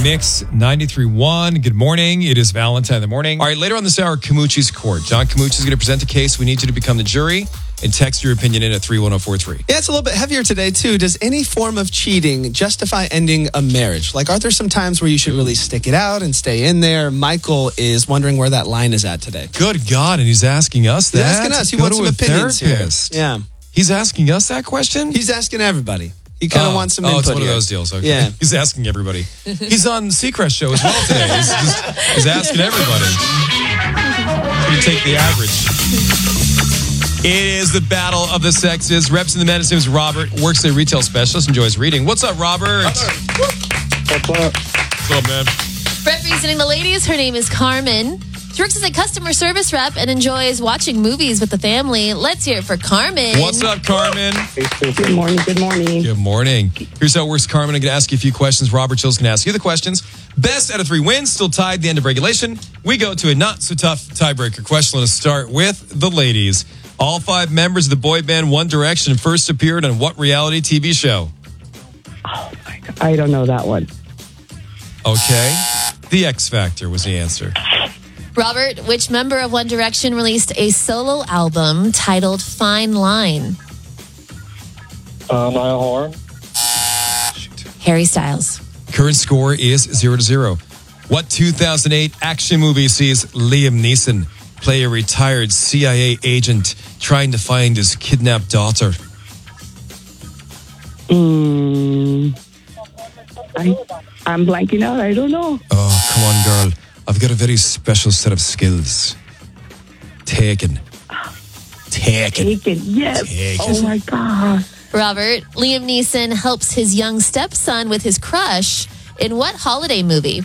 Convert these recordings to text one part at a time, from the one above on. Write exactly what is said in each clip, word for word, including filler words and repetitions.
Mix ninety-three point one. Good morning. It is Valentine in the morning. All right, later on this hour, Camucci's Court. John Camucci is going to present a case. We need you to become the jury and text your opinion in at three one zero four three. Yeah, it's a little bit heavier today, too. Does any form of cheating justify ending a marriage? Like, are there some times where you should really stick it out and stay in there? Michael is wondering where that line is at today. Good God, and he's asking us that? He's asking us. He Go wants to some a opinions therapist. here. Yeah. He's asking us that question? He's asking everybody. He kind of oh, wants some oh, input it's one here. of those deals. Okay. Yeah. He's asking everybody. He's on Seacrest show as well today. He's, just, he's asking everybody. So you take the average. It is the battle of the sexes. Reps in the men. His name is Robert. Works as a retail specialist. Enjoys reading. What's up, Robert? What's up? What's up, man? Representing the ladies, her name is Carmen. She works as a customer service rep and enjoys watching movies with the family. Let's hear it for Carmen. What's up, Carmen? Good morning. Good morning. Good morning. Here's how it works, Carmen. I'm going to ask you a few questions. Robert Chill's going to ask you the questions. Best out of three wins, still tied at the end of regulation. We go to a not-so-tough tiebreaker question. Let's start with the ladies. All five members of the boy band One Direction first appeared on what reality T V show? Oh my God. I don't know that one. Okay. The X Factor was the answer. Robert, which member of One Direction released a solo album titled Fine Line? Uh, Niall Horan. Harry Styles. Current score is zero to zero. What two thousand eight action movie sees Liam Neeson play a retired C I A agent trying to find his kidnapped daughter? Mm, I, I'm blanking out. I don't know. Oh, come on, girl. I've got a very special set of skills. Taken. Taken. Taken. Yes. Taken. Oh my God. Robert, Liam Neeson helps his young stepson with his crush in what holiday movie?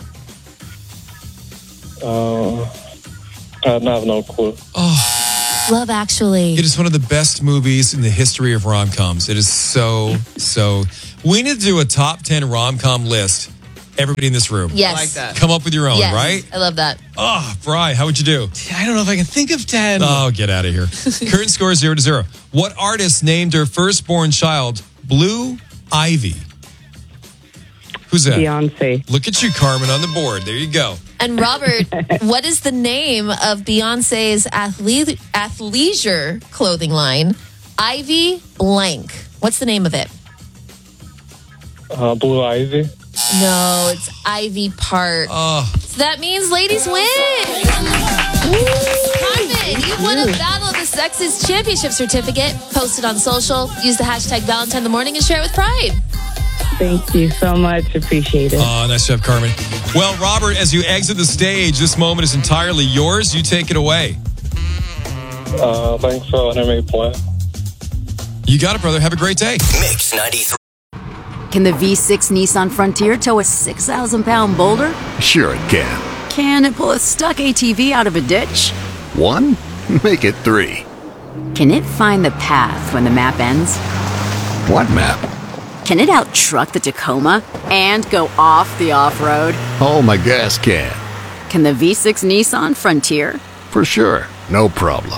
Uh, I have no clue. Oh, Love Actually. it is one of the best movies in the history of rom-coms. It is so, so... We need to do a top ten rom-com list. Everybody in this room. Yes. I like that. Come up with your own, Yes, right? I love that. Oh, Bri, how would you do? I don't know if I can think of ten. Oh, get out of here. Current score is zero to zero. What artist named her firstborn child Blue Ivy? Who's that? Beyonce. Look at you, Carmen, on the board. There you go. And Robert, what is the name of Beyonce's athle- athleisure clothing line? Ivy blank. What's the name of it? Uh, Blue Ivy. No, it's Ivy Park. Oh, So that means ladies win. Carmen, you won a Battle of the Sexes championship certificate. Post it on social. Use the hashtag Valentine in the morning and share it with pride. Thank you so much. Appreciate it. oh, nice job, Carmen. Well, Robert, as you exit the stage, this moment is entirely yours. You take it away. Uh, thanks for letting me play. You got it, brother. Have a great day. Mix ninety-three. Can the V six Nissan Frontier tow a six thousand pound boulder? Sure it can. Can it pull a stuck A T V out of a ditch? One? Make it three. Can it find the path when the map ends? What map? Can it out-truck the Tacoma and go off the off-road? Oh, my gas can. Can the V six Nissan Frontier? For sure. No problem.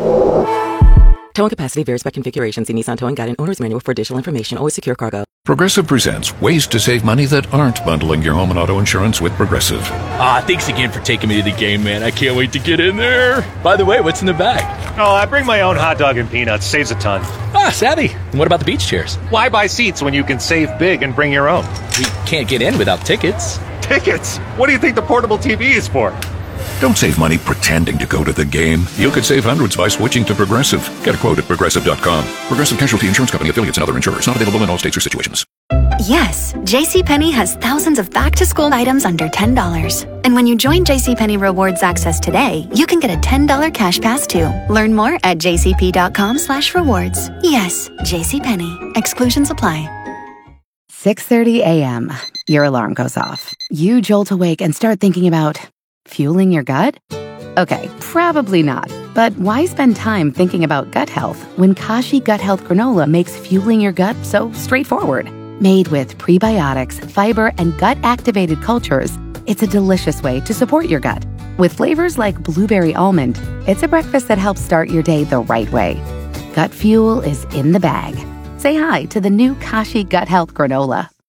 Towing capacity varies by configuration. See Nissan Towing Guide and Owner's Manual for additional information. Always secure cargo. Progressive presents ways to save money that aren't bundling your home and auto insurance with Progressive. Ah, thanks again for taking me to the game, man. I can't wait to get in there. By the way, what's in the bag? Oh, I bring my own hot dog and peanuts. Saves a ton. Ah, savvy. And what about the beach chairs? Why buy seats when you can save big and bring your own? We can't get in without tickets. Tickets? What do you think the portable T V is for? Don't save money pretending to go to the game. You could save hundreds by switching to Progressive. Get a quote at progressive dot com. Progressive Casualty Insurance Company affiliates and other insurers. Not available in all states or situations. Yes, JCPenney has thousands of back-to-school items under ten dollars. And when you join JCPenney Rewards Access today, you can get a ten dollars cash pass too. Learn more at jcp.com slash rewards. Yes, JCPenney. Exclusions apply. six thirty a.m. Your alarm goes off. You jolt awake and start thinking about fueling your gut? Okay, probably not. But why spend time thinking about gut health when Kashi Gut Health Granola makes fueling your gut so straightforward? Made with prebiotics, fiber, and gut-activated cultures, it's a delicious way to support your gut. With flavors like blueberry almond, it's a breakfast that helps start your day the right way. Gut fuel is in the bag. Say hi to the new Kashi Gut Health Granola.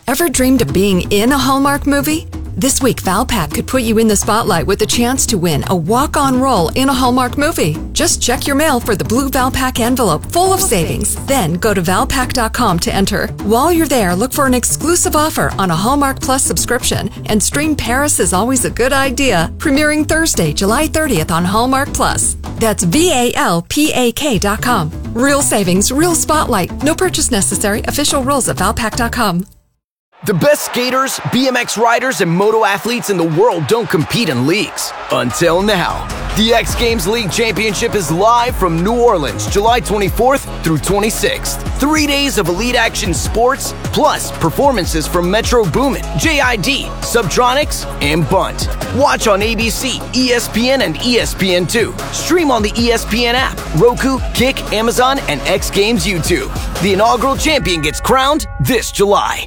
Ever dreamed of being in a Hallmark movie? This week, Valpak could put you in the spotlight with a chance to win a walk-on role in a Hallmark movie. Just check your mail for the blue Valpak envelope full of savings. Then go to valpak dot com to enter. While you're there, look for an exclusive offer on a Hallmark Plus subscription and stream Paris is Always a Good Idea, premiering Thursday, July thirtieth on Hallmark Plus. That's V A L P A K dot com. Real savings, real spotlight. No purchase necessary. Official rules at valpak dot com. The best skaters, B M X riders, and moto athletes in the world don't compete in leagues. Until now. The X Games League Championship is live from New Orleans, July twenty-fourth through twenty-sixth. Three days of elite action sports, plus performances from Metro Boomin, J I D, Subtronics, and Bunt. Watch on A B C, E S P N, and E S P N two. Stream on the E S P N app, Roku, Kick, Amazon, and X Games YouTube. The inaugural champion gets crowned this July.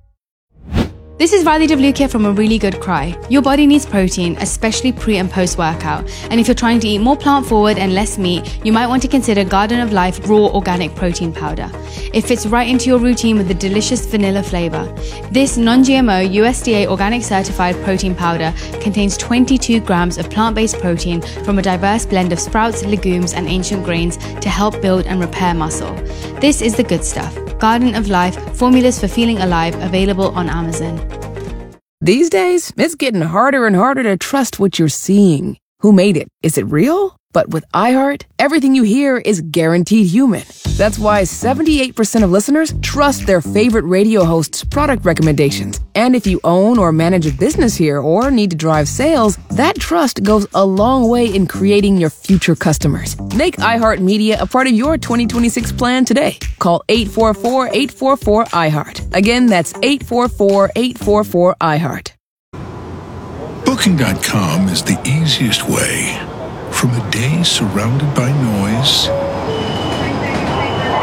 This is Riley W. here from A Really Good Cry. Your body needs protein, especially pre and post workout. And if you're trying to eat more plant forward and less meat, you might want to consider Garden of Life Raw Organic Protein Powder. It fits right into your routine with a delicious vanilla flavor. This non-G M O U S D A organic certified protein powder contains twenty-two grams of plant-based protein from a diverse blend of sprouts, legumes, and ancient grains to help build and repair muscle. This is the good stuff. Garden of Life, formulas for feeling alive, available on Amazon. These days, it's getting harder and harder to trust what you're seeing. Who made it? Is it real? But with iHeart, everything you hear is guaranteed human. That's why seventy-eight percent of listeners trust their favorite radio host's product recommendations. And if you own or manage a business here or need to drive sales, that trust goes a long way in creating your future customers. Make iHeartMedia a part of your twenty twenty-six plan today. Call eight four four, eight four four, iHeart. Again, that's eight four four, eight four four, iHeart. Booking dot com is the easiest way. From a day surrounded by noise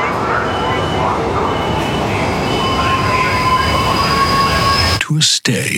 to a stay